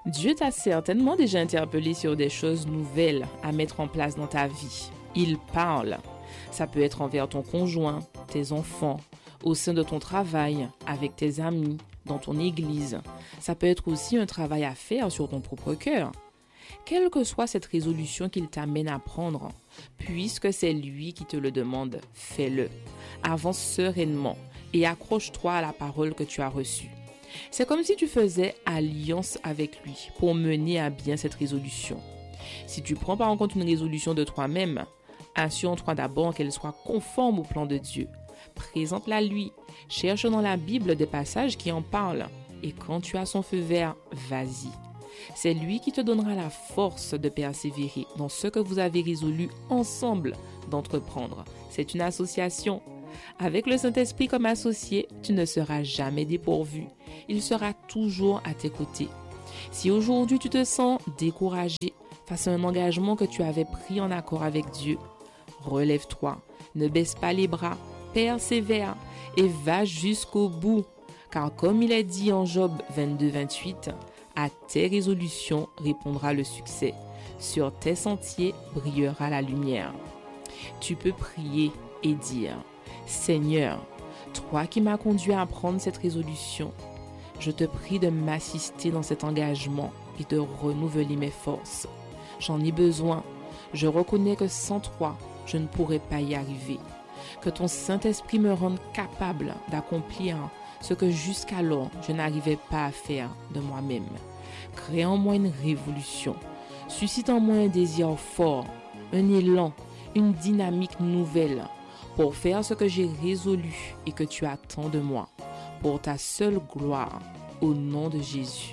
Dieu t'a certainement déjà interpellé sur des choses nouvelles à mettre en place dans ta vie. Il parle. Ça peut être envers ton conjoint, tes enfants, au sein de ton travail, avec tes amis, dans ton église. Ça peut être aussi un travail à faire sur ton propre cœur. Quelle que soit cette résolution qu'il t'amène à prendre, puisque c'est lui qui te le demande, fais-le. Avance sereinement et accroche-toi à la parole que tu as reçue. C'est comme si tu faisais alliance avec lui pour mener à bien cette résolution. Si tu prends par en compte une résolution de toi-même, assure-toi d'abord qu'elle soit conforme au plan de Dieu. Présente-la lui. Cherche dans la Bible des passages qui en parlent. Et quand tu as son feu vert, vas-y. C'est lui qui te donnera la force de persévérer dans ce que vous avez résolu ensemble d'entreprendre. C'est une association. Avec le Saint-Esprit comme associé, tu ne seras jamais dépourvu. Il sera toujours à tes côtés. Si aujourd'hui tu te sens découragé face à un engagement que tu avais pris en accord avec Dieu, relève-toi, ne baisse pas les bras, persévère et va jusqu'au bout. Car comme il est dit en Job 22-28, à tes résolutions répondra le succès. Sur tes sentiers brillera la lumière. Tu peux prier et dire, Seigneur, toi qui m'as conduit à prendre cette résolution, je te prie de m'assister dans cet engagement et de renouveler mes forces. J'en ai besoin. Je reconnais que sans toi, je ne pourrais pas y arriver. Que ton Saint-Esprit me rende capable d'accomplir ce que jusqu'alors je n'arrivais pas à faire de moi-même. Crée en moi une révolution. Suscite en moi un désir fort, un élan, une dynamique nouvelle pour faire ce que j'ai résolu et que tu attends de moi. Pour ta seule gloire, au nom de Jésus.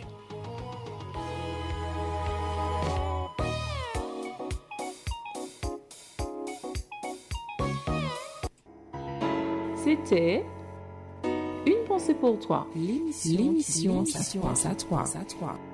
C'était Une pensée pour toi. L'émission, ça pense à toi.